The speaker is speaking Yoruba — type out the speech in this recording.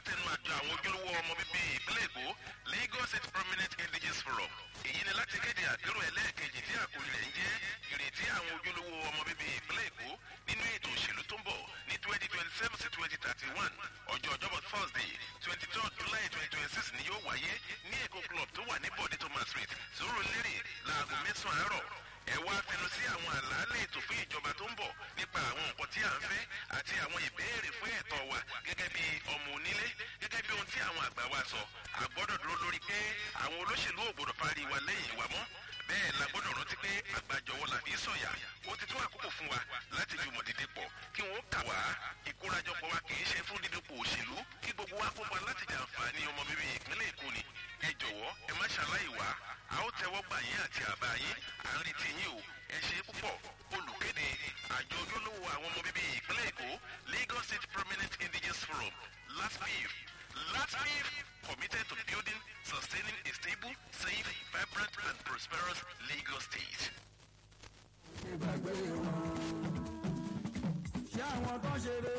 látẹnu àjọ àwọn ojúlówó ọmọ bíbí ìpínlẹ̀ Èkó Lagos State Prominent Indigenous Forum. èyí ni láti kéde àpérò ẹlẹ́ẹ̀kejì tí àkòrí rẹ̀ ń jẹ́ ìrètí àwọn ojúlówó ọmọ bíbí ìpínlẹ̀ Èkó nínú ètò òṣèlú tó ń bọ̀ ní 2027 sí 2031 ọjọ́bọ̀ Thursday 23 July 2026 ni yóò wáyé ní Èkó Club tó wà ní Bọ̀dé Thomas Street Surulere láago 9 àárọ̀. ẹ wá fẹnu sí àwọn àlàálẹ̀ ètò fún ìjọba tó ń bọ̀ nípa àwọn nǹkan tí à ń fẹ́ àti àwọn ìbéèrè fún ẹ̀tọ́ wa gẹ́gẹ́ bí ọmọ onílé gẹ́gẹ́ bí ohun tí àwọn àgbà wa sọ. a gbọ́dọ̀ dúró lórí pé àwọn olóṣèlú ò gbọ́dọ̀ parí wa lẹ́yìn wa mọ́. bẹ́ẹ̀ la gbọ́dọ̀ rántí pé àgbàjọwọ́ la fi sọ̀yà. ó ti tó àkókò fún wa láti jùmọ̀ dìde pọ̀ kí wọ́n kà wá. ìkórajọpọ̀ wa kì í ṣe fún dídúpọ̀ òṣèlú kí gbogbo wa kópa láti jàǹfààní ọmọ bíbí ìpínlẹ̀ Èkó ni. ẹ jọ̀wọ́ ẹ má ṣàlàyé wá. a ó tẹ́wọ́ gbà yín àti àbá yín. à ń retí yín o. ẹ ṣe púpọ̀. olùkéde àjọ ojúlówó àwọn ọmọ bíbí ìpínlẹ̀ Èkó Lagos State Prominent Indigenous Forum LASPIF. LASPIF committed to building, sustaining a stable, safe, vibrant and prosperous Lagos State. ṣé àwọn tó ṣe rere